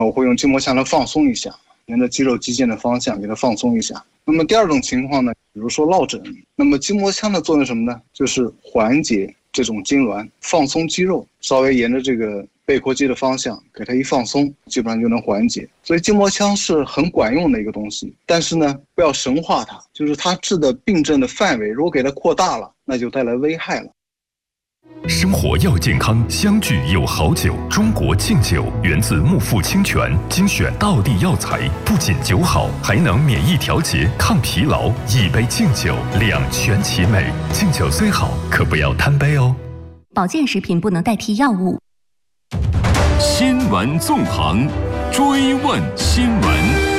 我会用筋膜枪来放松一下，沿着肌肉肌腱的方向给它放松一下。那么第二种情况呢，比如说落枕，那么筋膜枪的作用是什么呢？就是缓解这种痉挛，放松肌肉，稍微沿着这个背阔肌的方向给它一放松，基本上就能缓解。所以筋膜枪是很管用的一个东西，但是呢，不要神化它，就是它治的病症的范围如果给它扩大了，那就带来危害了。 生活要健康，相聚有好酒。中国敬酒源自木富清泉，精选道地药材，不仅酒好，还能免疫调节、抗疲劳。一杯敬酒，两全其美。敬酒虽好，可不要贪杯哦。 保健食品不能代替药物。 新闻纵横，追问新闻。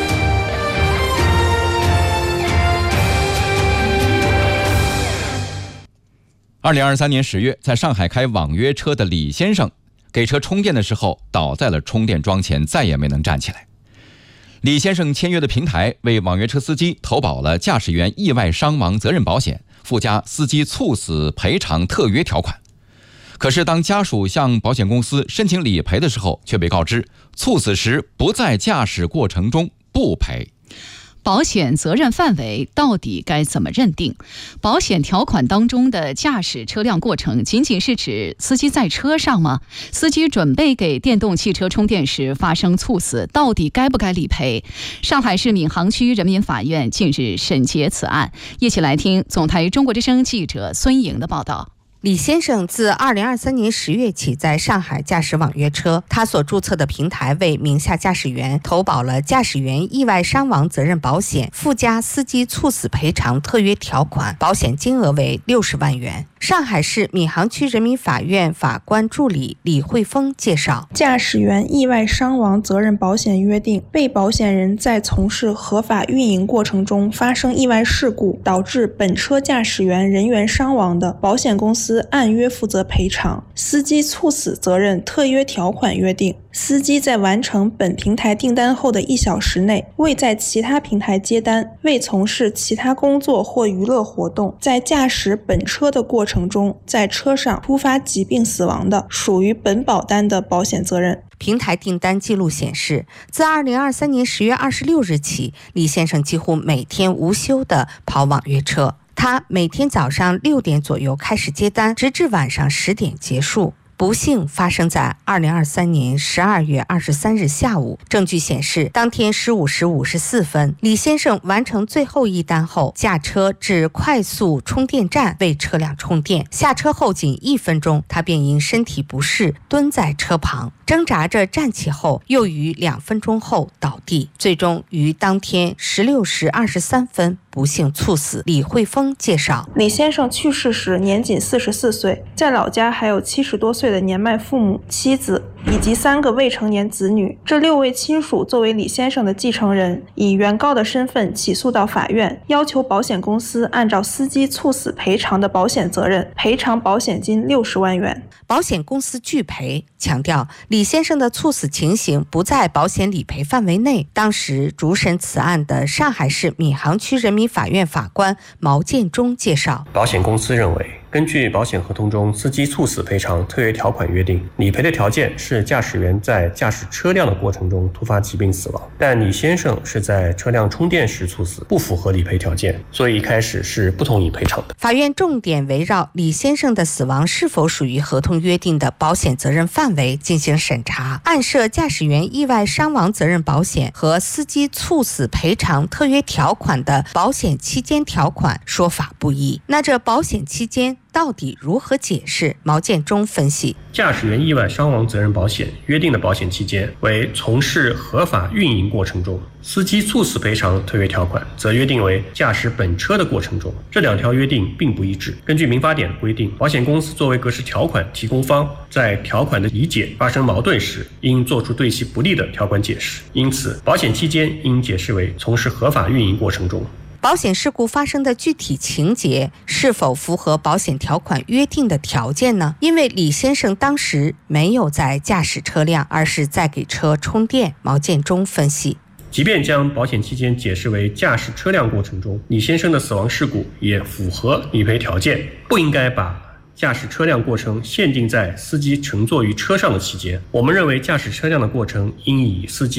2023年10月，在上海开网约车的李先生给车充电的时候倒在了充电桩前，再也没能站起来。李先生签约的平台为网约车司机投保了驾驶员意外伤亡责任保险，附加司机猝死赔偿特约条款。可是当家属向保险公司申请理赔的时候，却被告知猝死时不在驾驶过程中，不赔。 保险责任范围到底该怎么认定？保险条款当中的驾驶车辆过程仅仅是指司机在车上吗？司机准备给电动汽车充电时发生猝死，到底该不该理赔？上海市闵行区人民法院近日审结此案，一起来听总台中国之声记者孙莹的报道。 李先生自2023年10月起在上海驾驶网约车，他所注册的平台为名下驾驶员投保了驾驶员意外伤亡责任保险，附加司机猝死赔偿特约条款，保险金额为60万元。上海市闵行区人民法院法官助理李慧峰介绍， 驾驶员意外伤亡责任保险约定，被保险人在从事合法运营过程中发生意外事故，导致本车驾驶员人员伤亡的，保险公司按约负责赔偿。司机猝死责任特约条款约定，司机在完成本平台订单后的1小时内，未在其他平台接单，未从事其他工作或娱乐活动，在驾驶本车的过程中，在车上突发疾病死亡的，属于本保单的保险责任。 平台订单记录显示，自2023年10月26日起，李先生几乎每天无休地跑网约车。他每天早上6点左右开始接单，直至晚上10点结束。不幸发生在2023年12月23日下午。证据显示，当天15时54分，李先生完成最后一单后，驾车至快速充电站为车辆充电。下车后仅1分钟，他便因身体不适蹲在车旁，挣扎着站起后，又于2分钟后倒地，最终于当天16时23分不幸猝死。李慧峰介绍， 李先生去世时年仅44岁，在老家还有70多岁的年迈父母、妻子以及3个未成年子女。这6位亲属作为李先生的继承人，以原告的身份起诉到法院，要求保险公司按照司机猝死赔偿的保险责任赔偿保险金60万元。 保险公司拒赔，强调李先生的猝死情形不在保险理赔范围内。当时主审此案的上海市闵行区人民法院法官毛建中介绍， 保险公司认为，根据保险合同中司机猝死赔偿特约条款约定，理赔的条件是驾驶员在驾驶车辆的过程中突发疾病死亡，但李先生是在车辆充电时猝死，不符合理赔条件，所以一开始是不同意赔偿的。 法院重点围绕李先生的死亡是否属于合同约定的保险责任范围进行审查，按涉驾驶员意外伤亡责任保险和司机猝死赔偿特约条款的保险期间条款说法不一。那这保险期间到底如何解释？毛建中分析， 驾驶员意外伤亡责任保险约定的保险期间为从事合法运营过程中，司机猝死赔偿特约条款则约定为驾驶本车的过程中，这2条约定并不一致。根据民法典规定，保险公司作为格式条款提供方，在条款的理解发生矛盾时，应作出对其不利的条款解释，因此保险期间应解释为从事合法运营过程中。 保险事故发生的具体情节是否符合保险条款约定的条件呢？因为李先生当时没有在驾驶车辆，而是在给车充电。毛建中分析， 即便将保险期间解释为驾驶车辆过程中，李先生的死亡事故也符合理赔条件，不应该把驾驶车辆过程限定在司机乘坐于车上的期间。我们认为驾驶车辆的过程应以司机